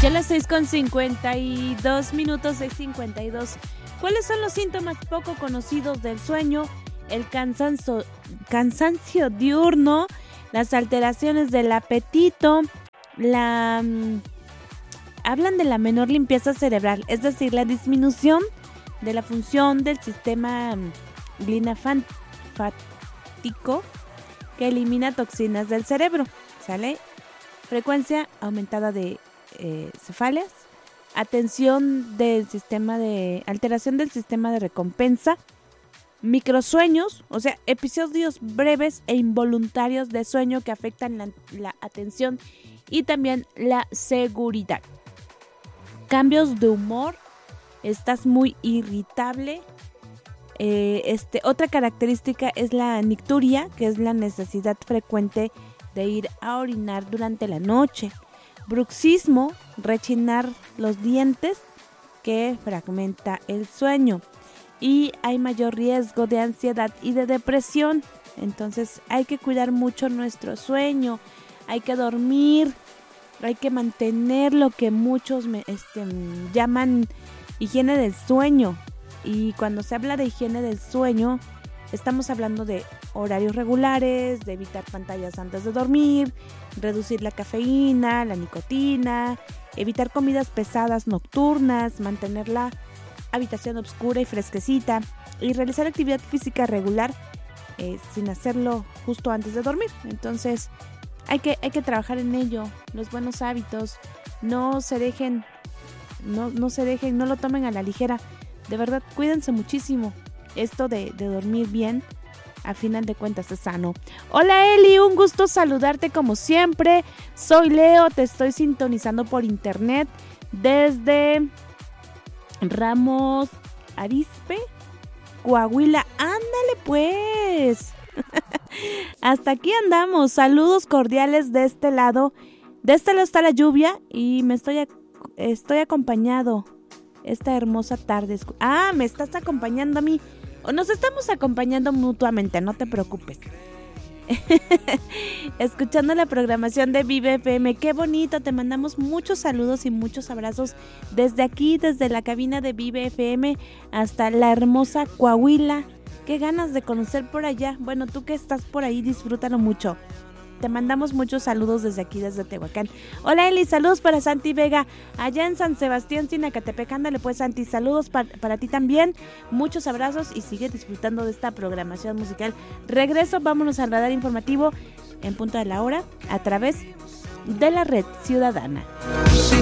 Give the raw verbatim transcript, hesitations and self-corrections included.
Son las seis con cincuenta y dos minutos, seis cincuenta y dos. ¿Cuáles son los síntomas poco conocidos del sueño? El cansancio, cansancio diurno, las alteraciones del apetito, la um, hablan de la menor limpieza cerebral, es decir, la disminución de la función del sistema um, linfático que elimina toxinas del cerebro, ¿sale? Frecuencia aumentada de eh, cefaleas, atención del sistema de alteración del sistema de recompensa, microsueños, o sea, episodios breves e involuntarios de sueño que afectan la, la atención y también la seguridad. Cambios de humor, estás muy irritable. Eh, este, otra característica es la nicturia, que es la necesidad frecuente de ir a orinar durante la noche. Bruxismo, rechinar los dientes, que fragmenta el sueño. Y hay mayor riesgo de ansiedad y de depresión. Entonces hay que cuidar mucho nuestro sueño. Hay que dormir. Hay que mantener lo que muchos me, este, llaman higiene del sueño. Y cuando se habla de higiene del sueño, estamos hablando de horarios regulares, de evitar pantallas antes de dormir, reducir la cafeína, la nicotina, evitar comidas pesadas nocturnas, mantener la habitación oscura y fresquecita y realizar actividad física regular eh, sin hacerlo justo antes de dormir. Entonces hay que, hay que trabajar en ello, los buenos hábitos, no se dejen, no, no se dejen, no lo tomen a la ligera, de verdad cuídense muchísimo, esto de, de dormir bien, a final de cuentas es sano. Hola Eli, un gusto saludarte como siempre, soy Leo, te estoy sintonizando por internet desde Ramos Arizpe, Coahuila. Ándale pues. Hasta aquí andamos. Saludos cordiales de este lado. De este lado está la lluvia y me estoy estoy acompañado esta hermosa tarde. Ah, me estás acompañando a mí. Nos estamos acompañando mutuamente, no te preocupes. Escuchando la programación de Vive F M, qué bonito, te mandamos muchos saludos y muchos abrazos desde aquí, desde la cabina de Vive F M hasta la hermosa Coahuila. Qué ganas de conocer por allá. Bueno, tú que estás por ahí, disfrútalo mucho. Te mandamos muchos saludos desde aquí, desde Tehuacán. Hola Eli, saludos para Santi Vega, allá en San Sebastián, Sinacatepec. Ándale pues Santi, saludos pa- para ti también. Muchos abrazos y sigue disfrutando de esta programación musical. Regreso, vámonos al radar informativo en punto de la hora a través de la Red Ciudadana.